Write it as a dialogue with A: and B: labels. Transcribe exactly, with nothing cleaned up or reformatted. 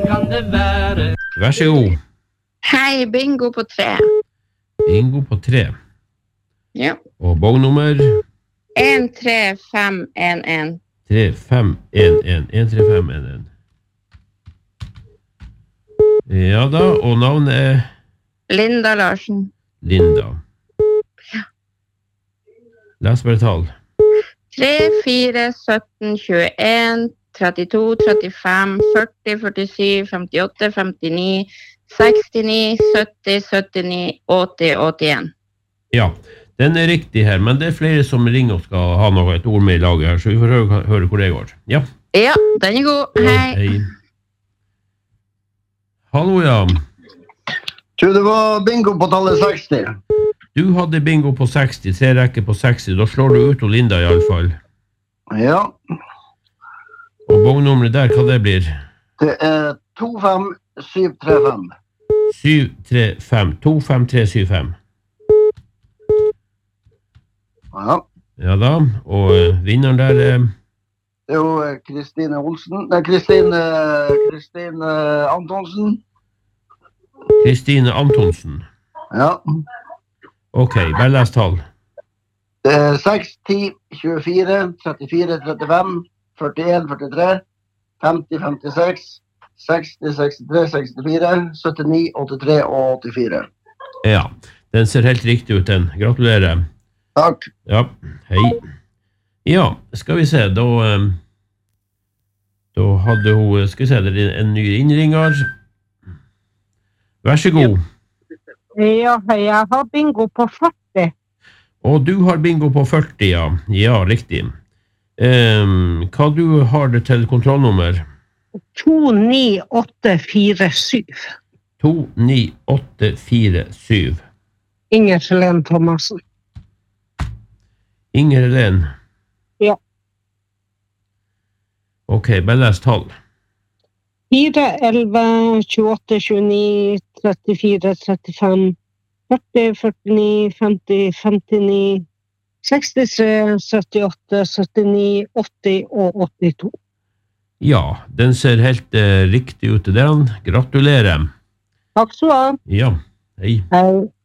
A: kan det være. Vær så god.
B: Hei, bingo på tre.
A: Bingo på tre.
B: Ja.
A: Og bognummer?
B: en tre fem en en.
A: tre fem en en. en tre fem en en. Ja da, og navnet er?
B: Linda Larsen.
A: Linda.
B: Ja.
A: Les bare tall.
B: tre fire sytten tjueen trettito trettifem førti førtisju femtiåtte femtini sekstini sytti syttini åtti åttien.
A: Ja, den er riktig her, men det er flere som ringer og skal ha noe, et ord med i laget her, så vi får høre, høre hvor det går. Ja.
B: Ja, den er god. Hei.
A: Hei. Hallo, ja.
C: Tror det var bingo på tallet seksti.
A: Du hadde bingo på seksti, tre rekker på seksti. Da slår du ut og Linda i alle fall.
C: Ja.
A: Og bognummeret der, hva det blir?
C: Det er to fem syv tre fem.
A: syv tre fem. to fem tre syv fem.
C: Ja.
A: Ja da, og uh, vinneren der er...
C: Det er jo Kristine Olsen. Nei, Kristine, Kristine Antonsen.
A: Kristine Antonsen.
C: Ja.
A: Ok, bare les tall.
C: Det er seks, ti, tjuefire, trettifire, trettifem, førtien, førtitre, femti, femtiseks, seksti, sekstitre, sekstifire, syttini, åttitre og åttifire.
A: Ja, den ser helt riktig ut den. Gratulerer.
C: Takk.
A: Ja, hei. Ja, skal vi se, da, da hadde hun, skal vi se, det er en ny innringer. Vær så god.
D: Ja, jeg har bingo på førti.
A: Og du har bingo på førti, ja. Ja, riktig. Um, hva du har det til kontrollnummer?
D: to ni åtte fire syv.
A: to ni åtte fire syv.
D: Inger Helene Thomasen.
A: Inger Helene?
D: Ja.
A: Ok, bare les tall.
D: fire, elleve, tjueåtte, tjueni, trettifire, trettifem, førti, førtini, femti, femtini, sekstitre, syttiåtte, syttini, åtti og åttito.
A: Ja, den ser helt uh, riktig ut til den. Gratulerer.
D: Takk skal du ha.
A: Ja, hei.
D: Hei.